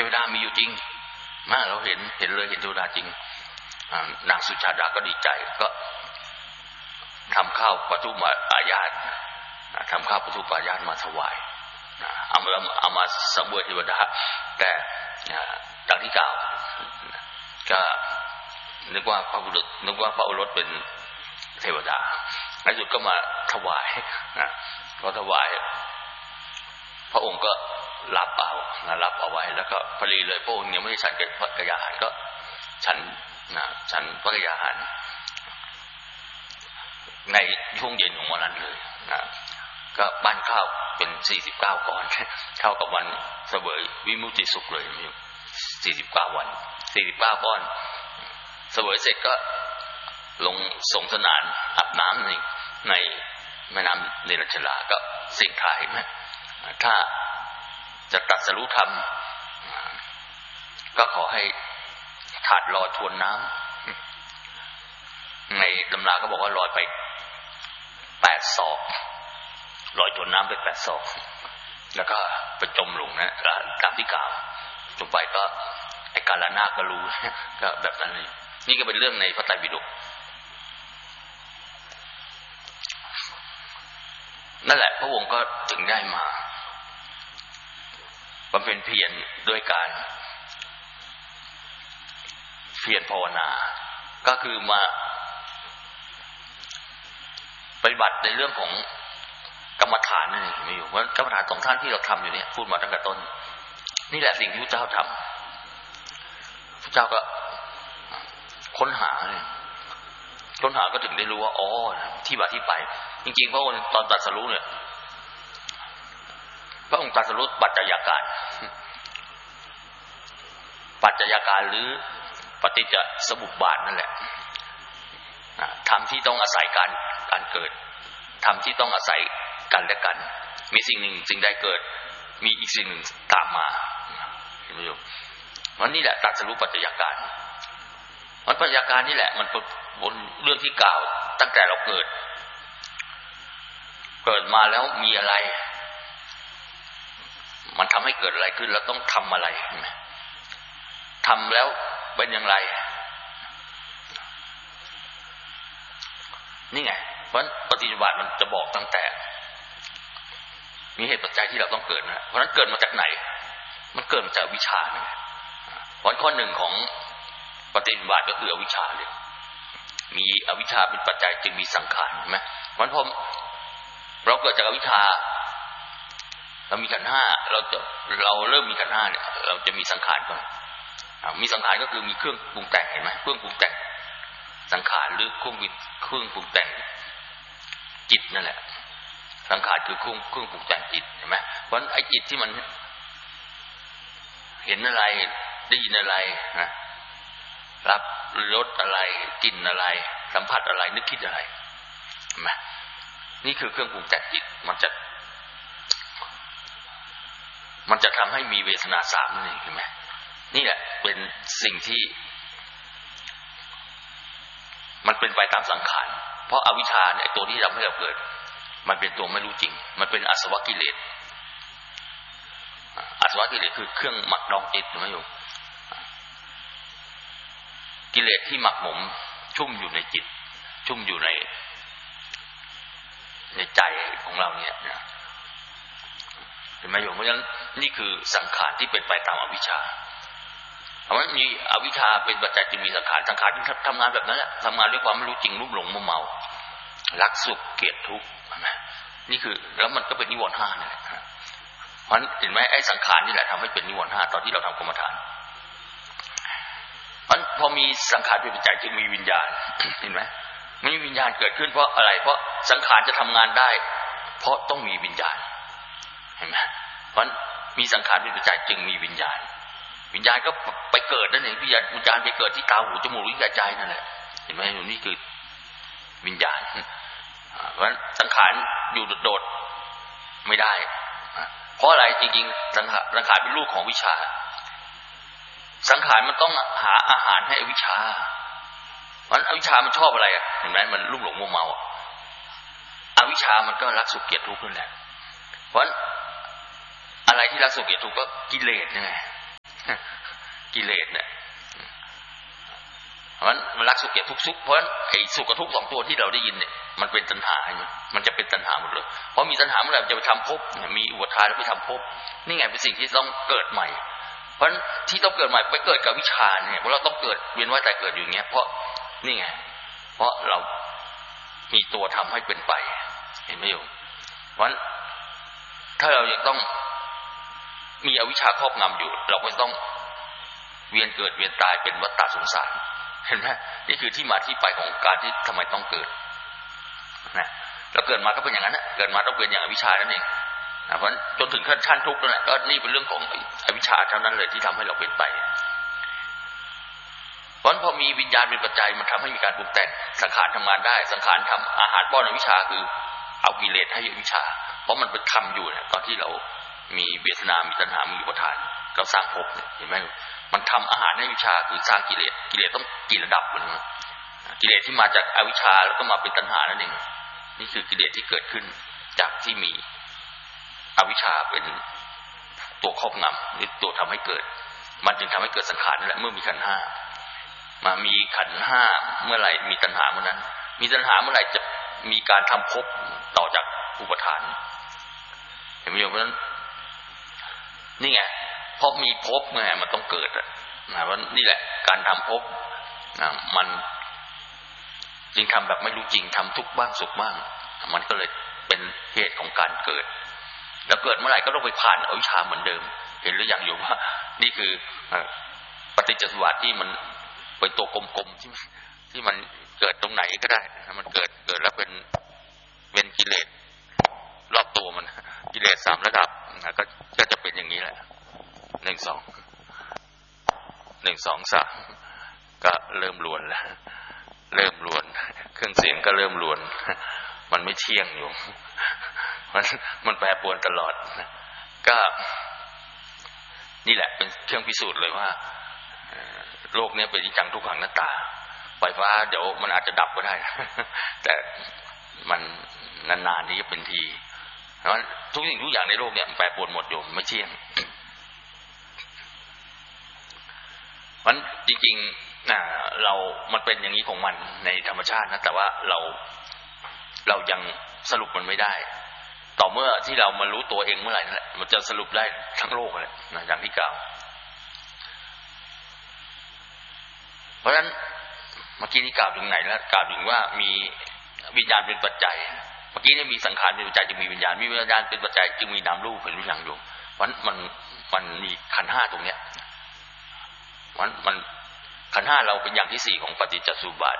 วดามีอยู่จริงมาเราเห็นเลยเห็นเทวดาจริงนางสุชาดาก็ดีใจก็ทำข้าวปทุมปายาตทำข้าวปทุมปายาตมาถวายเอามาสังเวยเทวดาแต่ดังที่กล่าวก็นึกว่าพระบุรุษนึกว่าพระโอรสเป็นเทวดาในสุดก็มาถวายก็ถวายพระองค์ก็รับเอาไว้แล้วก็พอดีเลยพระองค์ยังไม่ได้ฉันพระกยาหารก็ฉันพระกยาหารในช่วงเย็นของวันนั้นเลยก็บ้านข้าวเป็น49ก้อนเท่ากับวันเสวยวิมุตติสุขเลย49วัน49ก้อนเสวยเสร็จก็ลงสงสนานอาบน้ำในแม่น้ำเนรัญชลาก็สิ่งท้ายไหมถ้าจะตรัสรู้ธรรมก็ขอให้ถาดลอยทวนน้ำในตำราก็บอกว่าลอยไป8 ศอกลอยทวนน้ำไป8 ศอกแล้วก็ไปจมลงนะตามที่กล่าวจมไปก็ไอ้กาลนาคก็รู้ก็แบบนั้นเลยนี่ก็เป็นเรื่องในพระไตรปิฎกนั่นแหละพระองค์ก็ถึงได้มาบำเพ็ญเพียรด้วยการเพียรภาวนาก็คือมาปฏิบัติในเรื่องของกรรมฐานนั่นเองไม่อยู่เพราะกรรมฐานของท่านที่เราทำอยู่เนี่ยพูดมาตั้งแต่ต้นนี่แหละสิ่งที่พระเจ้าทำพระเจ้าก็ค้นหาก็ถึงได้รู้ว่าอ๋อที่มาที่ไปจริงๆพระองค์ตอนตรัสรู้เนี่ยพระองค์ตรัสรู้ปัจจัยการหรือปฏิจจสมุปบาทนั่นแหละธรรมที่ต้องอาศัยการเกิดธรรมที่ต้องอาศัยกันและกันมีสิ่งหนึ่งสิ่งใดเกิดมีอีกสิ่งหนึ่งตามมาเห็นไหมโยมวันนี้แหละตรัสรู้ปัจจัยการปัจจัยการนี่แหละมันเป็นบนเรื่องที่กล่าวตั้งแต่เราเกิดมาแล้วมีอะไรมันทำให้เกิดอะไรขึ้นเราต้องทำอะไรทำแล้วเป็นอย่างไรนี่ไงเพราะปฏิบัติมันจะบอกตั้งแต่มีเหตุปัจจัยที่เราต้องเกิดนะเพราะฉะนั้นเกิดมาจากไหนมันเกิดมาจากวิชาเนี่ยเพราะข้อหนึ่งของปฏิบัติก็คืออวิชชาเลยมีอวิชชาเป็นปัจจัยจึงมีสังขารใช่ไหมเพราะฉะนั้นพอเราเกิดจากอวิชชาเรามีขันธ์5เราเริ่มมีขันธ์5เนี่ยเราจะมีสังขารก่อนมีสังขารก็คือมีเครื่องปรุงแต่งเห็นไหมเครื่องปรุงแต่งสังขารหรือเครื่องปรุงแต่งจิตนั่นแหละสังขารคือเครื่องปรุงแต่งจิตเห็นไหมเพราะไอ้จิตที่มันเห็นอะไรได้ยินอะไรนะรับรสอะไรกินอะไรสัมผัสอะไรนึกคิดอะไรเห็นไหมนี่คือเครื่องปรุงแต่งจิตมันจะทำให้มีเวทนา3นั่นเองเห็นไหมนี่แหละเป็นสิ่งที่มันเป็นไปตามสังขารเพราะอวิชชาเนี่ยตัวที่ทำให้เราเกิดมันเป็นตัวไม่รู้จริงมันเป็นอาสวะกิเลสอาสวะกิเลสคือเครื่องหมักดองจิตถูกไหมโยมกิเลสที่หมักหมมชุ่มอยู่ในจิตชุ่มอยู่ในใจของเราเนี่ยเห็นไหมโยมเพราะฉะนั้นนี่คือสังขารที่เป็นไปตามอวิชชาเพราะฉะนั้นมีอวิชชาเป็นปัจจัยจึงมีสังขารที่ทำงานแบบนั้นแหละทำงานด้วยความไม่รู้จริงรุ่มหลงมัวเมารักสุขเกลียดทุกข์นี่คือแล้วมันก็เป็นนิวรณ์5นี่แหละเพราะเห็นไหมไอ้สังขารนี่แหละทำให้เป็นนิวรณ์5ตอนที่เราทำกรรมฐานพอมีสังขารเป็นปัจจัยจึงมีวิญญาณเห็นไหมมีวิญญาณเกิดขึ้นเพราะอะไรเพราะสังขารจะทำงานได้เพราะต้องมีวิญญาณเห็นไหมเพราะมีสังขารเป็นปัจจัยจึงมีวิญญาณก็ไปเกิดนั่นเองวิญญาณไปเกิดที่ตาหูจมูกลิ้นกายใจนั่นแหละเห็นไหมนี่คือวิญญาณเพราะฉะนั้นสังขารอยู่โดดๆไม่ได้เพราะอะไรจริงๆสังขารเป็นลูกของวิชาสังขารมันต้องหาอาหารให้อวิชชาอวิชชามันชอบอะไรเห็นไหมมันลุ่มหลงมัวเมาอวิชชามันก็รักสุขเกลียดทุกข์นั่นแหละเพราะอะไรที่รักสุขเกลียดทุกข์ก็กิเลสนี่ไงกิเลสเนี่ยเพราะฉะนั้นมันรักสุขเกลียดทุกข์สุขเพราะฉะนั้นไอ้สุขกับทุกข์สองตัวที่เราได้ยินเนี่ยมันเป็นตัณหามันจะเป็นตัณหาหมดเลยเพราะมีตัณหาเมื่อไหร่จะไปทำภพมีอุปทานแล้วไปทำภพนี่ไงเป็นสิ่งที่ต้องเกิดใหม่เพราะฉะนั้นที่ต้องเกิดใหม่ไปเกิดกับวิชาเนี่ยเพราะเราต้องเกิดเวียนว่ายตายเกิดอยู่อย่างเงี้ยเพราะนี่ไงเพราะเรามีตัวทำให้เป็นไปเห็นไหมโยมเพราะฉะนั้นถ้าเรายังต้องมีอวิชชาครอบงำอยู่เราก็ต้องเวียนเกิดเวียนตายเป็นวัฏฏะสงสารเห็นไหมนี่คือที่มาที่ไปของการที่ทำไมต้องเกิดนะเราเกิดมาก็เป็นอย่างนั้นนะเกิดมาต้องเป็นอย่างอวิชชานั่นเองเพราะจนถึงขั้นทุกข์นั่นแหละก็นี่เป็นเรื่องของอวิชชาเท่านั้นเลยที่ทำให้เราเป็นไปเพราะพอมีวิญญาณเป็นปัจจัยมันทำให้มีการปรุงแต่งสังขารทำงานได้สังขารทำอาหารป้อนอวิชชาคือเอากิเลสให้อวิชชาเพราะมันเป็นทำอยู่เนี่ยตอนที่เรามีเวทนามีตัณหามีอุปทานก็สร้างภพเห็นไหมมันทำอาหารให้วิชาคือสร้างกิเลสกิเลสต้องกี่ระดับมันกิเลสที่มาจากอวิชชาแล้วก็มาเป็นตัณหานั่นเองนี่คือกิเลสที่เกิดขึ้นจากที่มีอวิชชาเป็นตัวครอบงำหรือตัวทำให้เกิดมันจึงทำให้เกิดสังขารนั่นแหละเมื่อมีขันธ์ห้ามามีขันธ์ห้าเมื่อไหร่มีตัณหาเมื่อนั้นมีตัณหาเมื่อไหร่จะมีการทำภพต่อจากอุปทานเห็นไหมเพราะฉะนั้นนี่ไงเพราะมีภพไงมันต้องเกิดนะว่านี่แหละการทำภพมันจึงทำแบบไม่รู้จริงทำทุกข์บ้างสุขบ้างมันก็เลยเป็นเหตุของการเกิดแล้วเกิดเมื่อไหร่ก็ต้องไปผ่านอวิชชาเหมือนเดิมเห็นหรือยังอยู่ว่านี่คือปฏิจจสมุปบาทที่มันเป็นตัวกลมๆที่มันเกิดตรงไหนก็ได้มันเกิดแล้วเป็นกิเลสรอบตัวมันกิเลส3ระดับก็จะเป็นอย่างนี้แหละ1 2 3ก็เริ่มลวนแล้วเครื่องเสียงก็เริ่มลวนมันไม่เที่ยงอยู่มันแปรปรวนตลอดก็นี่แหละเป็นเครื่องพิสูจน์เลยว่าโลกนี้เป็นอนิจจังทุกขังอนัตตาไฟฟ้าเดี๋ยวมันอาจจะดับก็ได้แต่มันนานๆนี้จะเป็นทีเพราะทุกสิ่งทุกอย่างในโลกเนี่ยมันแปรปรวนหมดอยู่ไม่เที่ยงมันจริงๆเรามันเป็นอย่างนี้ของมันในธรรมชาตินะแต่ว่าเรายังสรุปมันไม่ได้ต่อเมื่อที่เรามารู้ตัวเองเมื่อไหร่นั่นแหละมันจะสรุปได้ทั้งโลกเลยนะอย่างที่กล่าวเพราะฉะนั้นเมื่อกี้นี้กล่าวถึงไหนแล้วกล่าวถึงว่ามีวิญญาณเป็นปัจจัยเมื่อกี้นี่มีสังขารเป็นปัจจัยจึงมีวิญญาณมีวิญญาณเป็นปัจจัยจึงมีนามรูปเป็นรูปอย่างอยู่เพราะมันมีขันธ์ห้าตรงเนี้ยมันขันธ์ห้าเราเป็นอย่างที่4ของปฏิจจสมุปบาท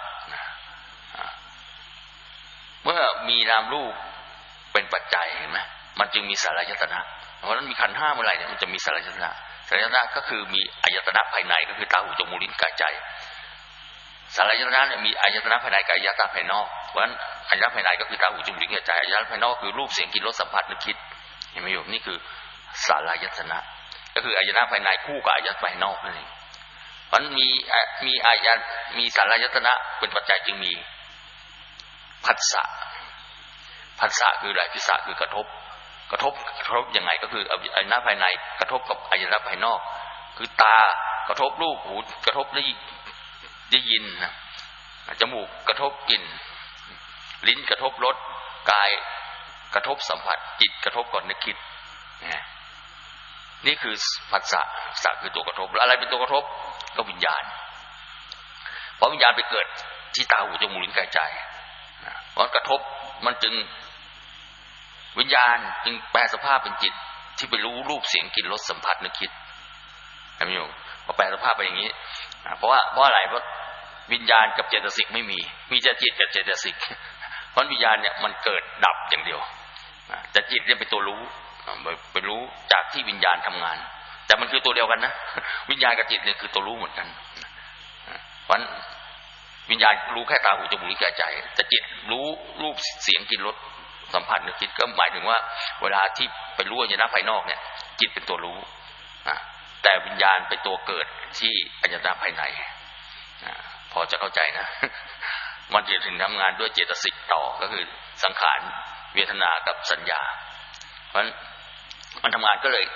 เมื่อมีนามรูปเป็นปัจจัยเห็นไหมมันจึงมีสลายตนะเพราะฉะนั้นมีขันธ์ห้าเมื่อไหร่เนี่ยมันจะมีสลายตนะสลายตนะก็คือมีอายตนะภายในก็คือตาหูจมูกลิ้นกายใจสลายตนะเนี่ยมีอายตนะภายในกับอายตนะภายนอกเพราะฉะนั้นอายตนะภายในก็คือตาหูจมูกลิ้นกายใจอายตนะภายนอกคือรูปเสียงกลิ่นรสสัมผัสนึกคิดเห็นไหมโยมนี่คือสลายตนะก็คืออายตนะภายในคู่กับอายตนะภายนอกนั่นเองเพราะฉะนั้นมีสลายตนะเป็นปัจจัยจึงมีผัสสะคืออะไรผัสสะคือกระทบยังไงก็คืออายตนะภายในกระทบกับอายตนะภายนอกคือตากระทบรูปหูกระทบได้ยินนะจมูกกระทบกลิ่นลิ้นกระทบรสกายกระทบสัมผัสจิตกระทบก่อนนึกคิดนี่คือผัสสะคือตัวกระทบแล้วอะไรเป็นตัวกระทบก็วิญญาณเพราะวิญญาณไปเกิดที่ตาหูจมูกลิ้นกายใจเพราะกระทบมันจึงวิญญาณจึงแปลสภาพเป็นจิตที่ไปรู้รูปเสียงกลิ่นรสสัมผัสนึกคิดเห็นไหมโยมพอแปลสภาพไปอย่างนี้เพราะอะไรเพราะวิญญาณกับเจตสิกไม่มีแต่จิตกับเจตสิกเพราะวิญญาณเนี่ยมันเกิดดับอย่างเดียวแต่จิตเนี่ยเป็นตัวรู้ไปรู้จากที่วิญญาณทำงานแต่มันคือตัวเดียวกันนะวิญญาณกับจิตเนี่ยคือตัวรู้เหมือนกันเพราะวิญญาณรู้แค่ตาหูจมูกลิ้นกายใจแต่จิตรู้รูปเสียงกลิ่นรสสัมผัสนึกคิดก็หมายถึงว่าเวลาที่ไปรู้อายตนะภายนอกเนี่ยจิตเป็นตัวรู้แต่วิญญาณเป็นตัวเกิดที่อายตนะภายในพอจะเข้าใจนะมันจะถึงทำงานด้วยเจตสิกต่อก็คือสังขารเวทนากับสัญญาเพราะฉะนั้นมันทำงานก็เลย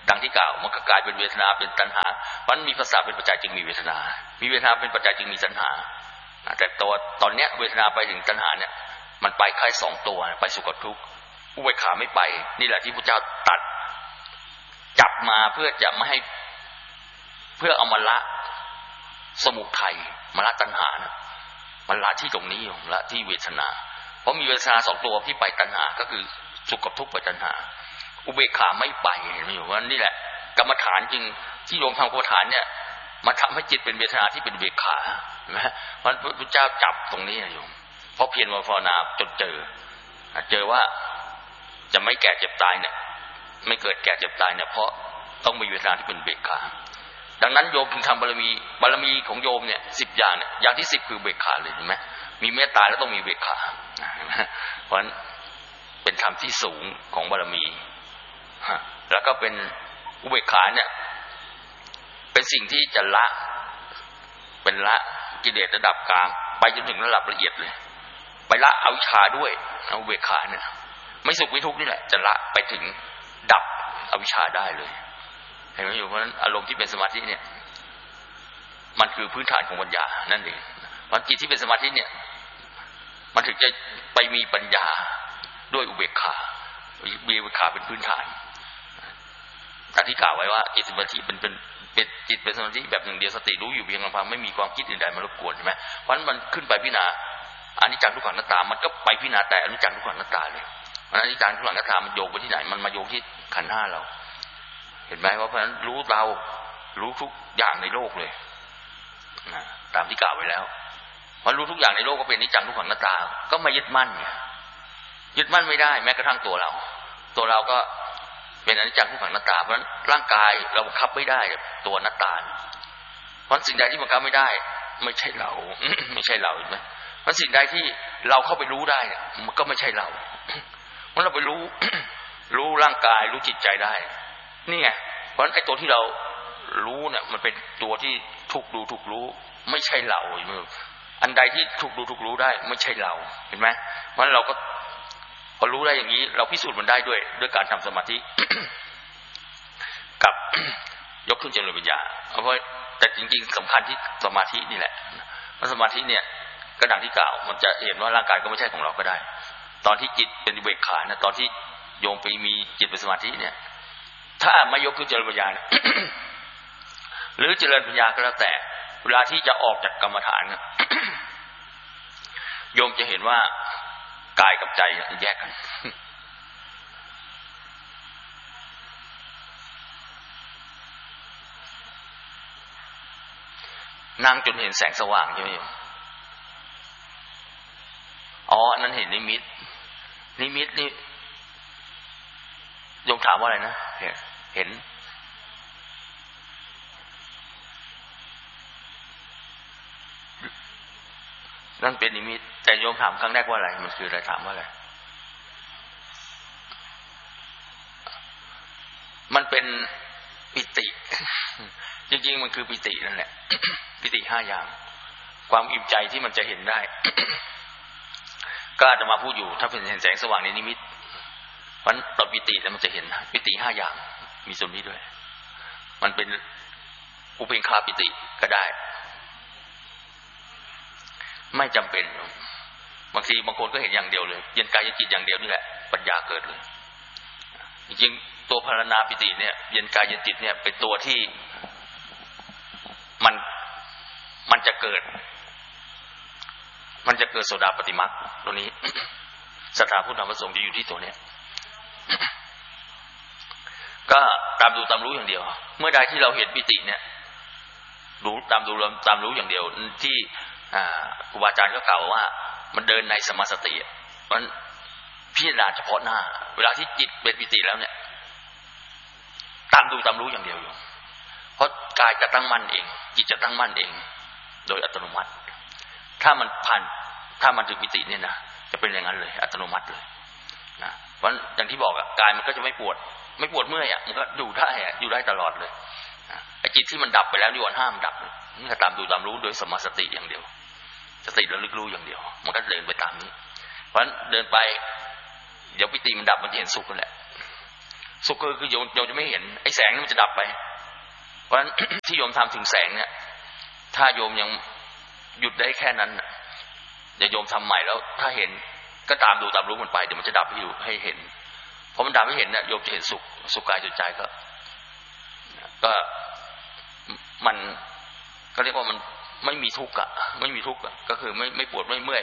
ดังที่กล่าวมันก็กลายเป็นเวทนาเป็นตัณหามันมีภาษาเป็นปัจจัยจึงมีเวทนามีเวทนาเป็นปัจจัยจึงมีตัณหาแต่ตัวตอนเนี้ยเวทนาไปถึงตัณหาเนี่ยมันไปแค่สองตัวไปสุขกับทุกข์อุเบกขาไม่ไปนี่แหละที่พระเจ้าตัดจับมาเพื่อจะไม่ให้เพื่อเอามาละสมุทัยมาละตัณหานะมันละที่ตรงนี้ของละที่เวทนาเพราะมีเวทนาสองตัวที่ไปตัณหาก็คือสุขกับทุกข์ไปตัณหาอุเบกขาไม่ไปเห็นไหมอยู่ว่านี่แหละกรรมฐานจริงที่โยมทำกรรมฐานเนี่ยมาทำให้จิตเป็นเวทนาที่เป็นอุเบกขาเห็นไหมเพราะพระเจ้าจับตรงนี้นะโยมเพราะเพียรมาภาวนาจนเจอว่าจะไม่แก่เจ็บตายเนี่ยไม่เกิดแก่เจ็บตายเนี่ยเพราะต้องมีเวทนาที่เป็นอุเบกขาดังนั้นโยมถึงทำบารมีของโยมเนี่ย10อย่างเนี่ยอย่างที่10คืออุเบกขาเลยเห็นไหมมีเมตตาแล้วต้องมีอุเบกขาเพราะฉะนั้นเป็นธรรมที่สูงของบารมีแล้วก็เป็นอุเบกขาเนี่ยเป็นสิ่งที่จะละเป็นละกิเลสระดับกลางไปจนถึงระดับละเอียดเลยไปละอวิชชาด้วยอุเบกขาเนี่ยไม่สุขไม่ทุกข์นี่แหละจะละไปถึงดับอวิชชาได้เลยเห็นไหมอยู่เพราะฉะนั้นอารมณ์ที่เป็นสมาธิเนี่ยมันคือพื้นฐานของปัญญานั่นเองวันจิตที่เป็นสมาธิเนี่ยมันถึงจะไปมีปัญญาด้วยอุเบกขามีอุเบกขาเป็นพื้นฐานแต่ที่กล่าวไว้ว่าจิตสมาธิเป็นจิตเป็นสมาธิแบบหนึ่งเดียวสติรู้อยู่เพียงลำพังไม่มีความคิดอื่นใดมารบกวนใช่ไหมเพราะฉะนั้นมันขึ้นไปพิจารณาอนิจจังทุกขังอนัตตามันก็ไปพิจารณาแต่อนิจจังทุกขังอนัตตาเลยเพราะฉะนั้นอนิจจังทุกขังอนัตตามันโยงไปที่ไหนมันมาโยงที่ขันธ์ห้าเราเห็นไหมว่าเพราะฉะนั้นรู้เรารู้ทุกอย่างในโลกเลยนะตามที่กล่าวไว้แล้วพอรู้ทุกอย่างในโลกก็เป็นอนิจจังทุกขังอนัตตาก็ไม่ยึดมั่นยึดมั่นไม่ได้แม้กระทั่งตัวเราก็เป็นอนิจจังทุกขังอนัตตาเพราะฉะนั้นร่างกายเราบังคับไม่ได้ตัวอนัตตาเพราะสิ่งใดที่บังคับไม่ได้ไม่ใช่เรา ไม่ใช่เราเห็นไหมเพราะสิ่งใดที่เราเข้าไปรู้ได้มันก็ไม่ใช่เราเพราะเราไปรู้ รู้ร่างกายรู้จิตใจได้นี่ไงเพราะฉะนั้นไอ้ตัวที่เรารู้เนี่ยมันเป็นตัวที่ถูกดูถูกรู้ไม่ใช่เราอันใดที่ถูกดูถูกรู้ได้ไม่ใช่เราเห็นไหมเพราะฉะนั้นเราก็พอรู้ได้อย่างนี้เราพิสูจน์มันได้ด้วยการทำสมาธิ กับ ยกขึ้นเจริญปัญญาเพราะแต่จริงๆสำคัญที่สมาธินี่แหละเพราะสมาธิเนี่ยก็ดังที่กล่าวมันจะเห็นว่าร่างกายก็ไม่ใช่ของเราก็ได้ตอนที่จิตเป็นอุเบกขานะตอนที่โยมไปมีจิตเป็นสมาธิเนี่ยถ้าไม่ยกขึ้นเจริญปัญญา หรือเจริญปัญญาก็แล้วแต่เวลาที่จะออกจากกรรมฐาน โยมจะเห็นว่ากายกับใจแยกกันนั่งจนเห็นแสงสว่างใช่ไหมอ๋อนั้นเห็นนิมิตนี่โยมถามว่าอะไรนะเห็นนั่นเป็นนิมิตแต่โยมถามครั้งแรกว่าอะไรมันคืออะไรถามว่าอะไรมันเป็นปิติจริงๆมันคือปิตินั่นแหละ ปิติ5อย่างความอิ่มใจที่มันจะเห็นได้ ก็อาจจะมาพูดอยู่ถ้าเป็นเห็นแสงสว่างในนิมิตเพราะตอนปิติแล้วมันจะเห็นปิติ5อย่างมีส่วนนี้ด้วยมันเป็นอุเบกขาปิติก็ได้ไม่จำเป็นบางทีบางคนก็เห็นอย่างเดียวเลยเย็นกายเย็นจิตอย่างเดียวนี่แหละปัญญาเกิดเลยจริงๆตัวภาวนาปิติเนี่ยเย็นกายเย็นจิตเนี่ยเป็นตัวที่มันจะเกิดโสดาปัตติมรรคตัวนี้ศรัทธาผู้นำประสงค์จะอยู่ที่ตัวเนี้ย ก็ตามดูตามรู้อย่างเดียวเมื่อใดที่เราเห็นปิติเนี่ยรู้ตามรู้อย่างเดียวที่ครูบาอาจารย์ก็กล่าวว่ามันเดินในสมาสติมันพิจารณาเฉพาะหน้าเวลาที่จิตเป็นปิติแล้วเนี่ยตามดูตามรู้อย่างเดียวอยู่เพราะกายจะตั้งมั่นเองจิตจะตั้งมั่นเองโดยอัตโนมัติถ้ามันถึงปิติเนี่ยนะจะเป็นอย่างนั้นเลยอัตโนมัติเลยนะเพราะอย่างที่บอกกายมันก็จะไม่ปวดเมื่อยมันก็อยู่ได้ตลอดเลยไอ้จิตที่มันดับไปแล้วนิวรณ์5มันดับนี่ก็ตามดูตามรู้โดยสมาสติอย่างเดียวสติระลึกรู้อย่างเดียวมันก็เดินไปตามนี้เพราะฉะนั้นเดินไปเดี๋ยวปิติมันดับมันจะเห็นสุขนั่นแหละสุขคือโยมจะไม่เห็นไอ้แสงนี่มันจะดับไปเพราะฉะนั้น ที่โยมทำถึงแสงเนี่ยถ้าโยมยังหยุดได้แค่นั้นเดี๋ยวโยมทำใหม่แล้วถ้าเห็นก็ตามดูตามรู้มันไปเดี๋ยวมันจะดับให้เห็นพอมันดับให้เห็นเนี่ยโยมจะเห็นสุขกายสุขใจก็มันก็เรียกว่ามันไม่มีทุกข์ไม่มีทุกข์ก็คือไม่ปวดไม่เมื่อย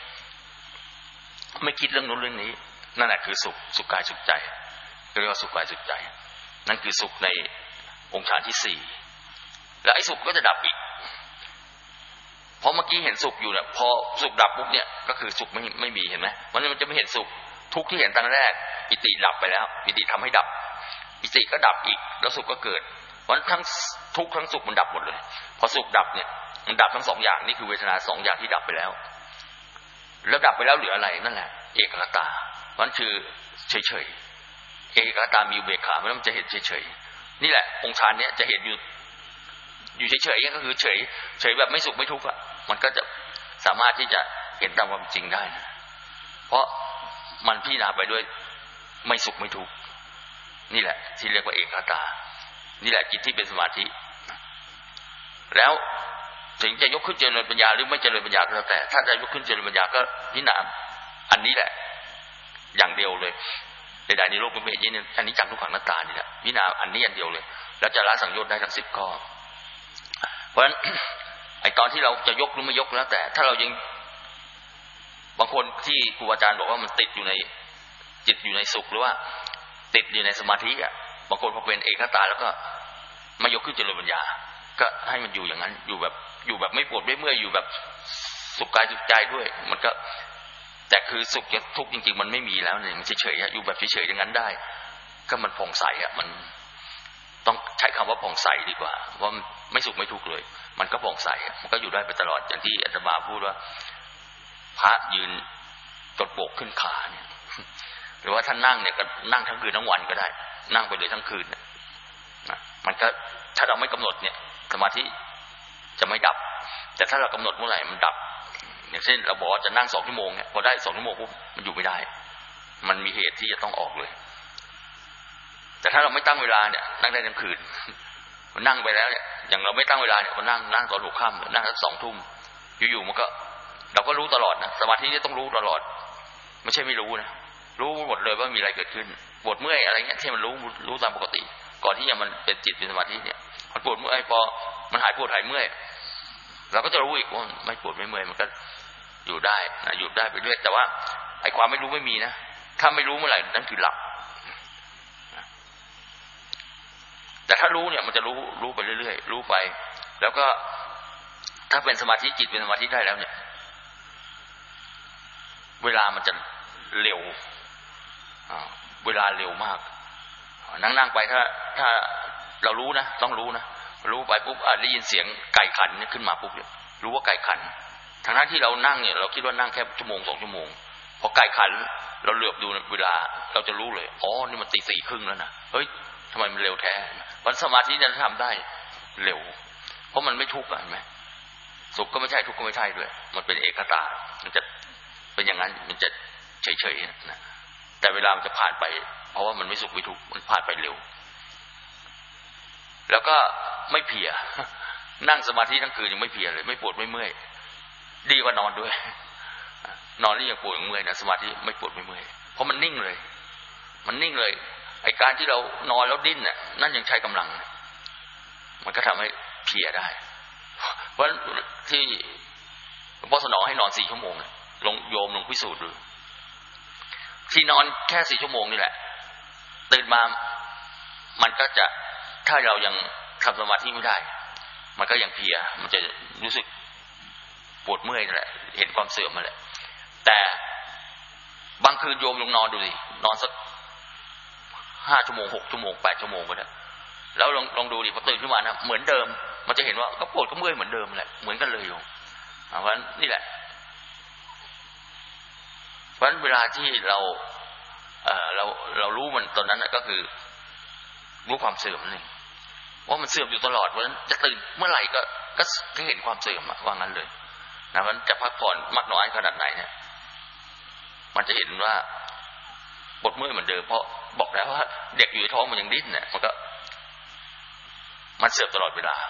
ไม่คิดเรื่องนู้นเรื่องนี้นั่นแหละคือสุขกายสุขใจเรียกว่าสุขกายสุขใจนั่นคือสุขในองค์ฌานที่สี่แล้วไอ้สุขก็จะดับอีกเพราะเมื่อกี้เห็นสุขอยู่เนี่ยพอสุขดับปุ๊บเนี่ยก็คือสุขไม่มีเห็นไหมมันจะไม่เห็นสุขทุกข์ที่เห็นตั้งแรกปิติดับไปแล้วปิติทำให้ดับปิติก็ดับอีกแล้วสุขก็เกิดเพราะทั้งทุกข์ทั้งสุขมันดับหมดเลยพอสุขดับเนี่ยมันดับทั้งสองอย่างนี่คือเวทนาสองอย่างที่ดับไปแล้วแล้วดับไปแล้วเหลืออะไรนั่นแหละเอกคตามันคือเฉยๆเอกคตามีอุเบกขามันจะเห็นเฉยๆนี่แหละองค์ฌานเนี่ยจะเห็นอยู่เฉยๆก็คือเฉยแบบไม่สุขไม่ทุกข์มันก็จะสามารถที่จะเห็นตามความจริงได้นะเพราะมันพิจารณาไปด้วยไม่สุขไม่ทุกข์นี่แหละที่เรียกว่าเอกคตานี่แหละจิตที่เป็นสมาธิแล้วถึงจะยกขึ้นเจริญปัญญาหรือไม่เจริญปัญญาก็แล้วแต่ถ้าจะยกขึ้นเจริญปัญญาก็พิจารณาอันนี้แหละอย่างเดียวเลยใดๆในโลกเป็นอย่างนี้อันนี้จังทุกขังหน้าตานี่แหละพิจารณาอันนี้อันเดียวเลยแล้วจะละสังโยชน์ได้ทั้ง10 ข้อเพราะฉะนั้นไอตอนที่เราจะยกหรือไม่ยกแล้วแต่ถ้าเรายังบางคนที่ครูอาจารย์บอกว่ามันติดอยู่ในจิตอยู่ในสุขหรือว่าติดอยู่ในสมาธิบางคนพอเป็นเอกคตาแล้วก็ไม่ยกขึ้นเจริญปัญญาก็ให้มันอยู่อย่างนั้นอยู่แบบไม่ปวดไม่เมื่อยอยู่แบบสุขกายสุขใจด้วยมันก็แต่คือสุขกับทุกข์จริงๆมันไม่มีแล้วเนี่ยมันเฉยๆอยู่แบบเฉยๆอย่างนั้นได้ก็มันผ่องใสมันต้องใช้คำว่าผ่องใสดีกว่าว่าไม่สุขไม่ทุกข์เลยมันก็ผ่องใสมันก็อยู่ได้ไปตลอดอย่างที่อาตมาพูดว่าพระยืนกดโบกขึ้นขาเนี่ยหรือว่าท่านนั่งเนี่ยก็นั่งทั้งคืนทั้งวันก็ได้นั่งไปเลยทั้งคืนเนี่ยมันก็ถ้าเราไม่กำหนดเนี่ยสมาธิจะไม่ดับแต่ถ้าเรากำหนดเมื่อไหร่มันดับอย่างเช่นเราบอกว่าจะนั่ง2 ชั่วโมงเนี่ยพอได้2 ชั่วโมงปุ๊บมันอยู่ไม่ได้มันมีเหตุที่จะต้องออกเลยแต่ถ้าเราไม่ตั้งเวลาเนี่ยนั่งได้ทั้งคืนมันนั่งไปแล้วเนี่ยอย่างเราไม่ตั้งเวลาเนี่ยมันนั่งตอนหัวค่ำนั่งสัก2 ทุ่มอยู่ๆมันก็เราก็รู้ตลอดนะสมาธินี่ต้องรู้ตลอดไม่ใช่ไม่รู้นะรู้หมดเลยว่ามีอะไรเกิดขึ้นปวดเมื่อยอะไรเงี้ยที่มันรู้ตามปกติก่อนที่จะมันเป็นจิตเป็นสมาธิเนี่ยมันปวดเมื่อยพอมันหายปวดหายเมื่อยเราก็จะรู้อีกว่าไม่ปวดไม่เมื่อยมันก็อยู่ได้นะอยู่ได้ไปเรื่อยแต่ว่าไอ้ความไม่รู้ไม่มีนะถ้าไม่รู้เมื่อไหร่นั่นคือหลับแต่ถ้ารู้เนี่ยมันจะรู้ไปเรื่อยๆรู้ไปแล้วก็ถ้าเป็นสมาธิจิตเป็นสมาธิได้แล้วเนี่ยเวลามันจะเร็วเวลาเร็วมากนั่งไปถ้าเรารู้นะต้องรู้นะรู้ไปปุ๊บได้ยินเสียงไก่ขันขึ้นมาปุ๊บรู้ว่าไก่ขันทั้งนั้นที่เรานั่งเนี่ยเราคิดว่านั่งแค่1-2 ชั่วโมงพอไก่ขันเราเหลือบดูเวลาเราจะรู้เลยอ๋อนี่มัน 4:30 แล้วนะเฮ้ยทำไมมันเร็วแท้วันสมาธิจะทำได้เร็วเพราะมันไม่ทุกข์เห็นไหมสุขก็ไม่ใช่ทุกข์ก็ไม่ใช่ด้วยมันเป็นเอกคตามันจะเป็นอย่างนั้นมันจะเฉยๆนะแต่เวลามันจะผ่านไปเพราะว่ามันไม่สุขไม่ทุกข์มันผ่านไปเร็วแล้วก็ไม่เพลียนั่งสมาธิทั้งคืนยังไม่เพลียเลยไม่ปวดไม่เมื่อยดีกว่านอนด้วยนอนนี่ยังปวดยังเมื่อยนะสมาธิไม่ปวดไม่เมื่อยเพราะมันนิ่งเลยมันนิ่งเลยไอ้การที่เรานอนแล้วดิ้นน่ะนั่นยังใช้กำลังมันก็ทำให้เพลียได้เพราะที่หลวงพ่อสนองให้นอน4 ชั่วโมงลงพิสูจน์ดูที่นอนแค่4 ชั่วโมงนี่แหละตื่นมามันก็จะถ้าเรายังทำสมาธิไม่ได้มันก็ยังเพลียมันจะรู้สึกปวดเมื่อยนั่นแหละเห็นความเสื่อมมาแหละแต่บางคืนโยมลงนอนดูสินอนสัก5 ชั่วโมง6 ชั่วโมง8 ชั่วโมงก็ได้แล้วลองดูดิพอตื่นขึ้นมานะเหมือนเดิมมันจะเห็นว่าก็ปวดก็เมื่อยเหมือนเดิมแหละเหมือนกันเลยโยมเพราะฉะนั้นนี่แหละเพราะฉะนั้นเวลาที่เรารู้มันตอนนั้นก็คือรู้ความเสื่อมนั่นเองว่ามันเสื่อมอยู่ตลอดเพราะฉะนั้นจะตื่นเมื่อไหร่ก็เห็นความเสื่อมว่างั้นเลยนะมันจะพักผ่อนมากน้อยขนาดไหนเนี่ยมันจะเห็นว่าปวดเมื่อยเหมือนเดิมเพราะบอกแล้วว่าเด็กอยู่ในท้องมันยังดิ้นเนี่ยมันเสืบตลอดเวลา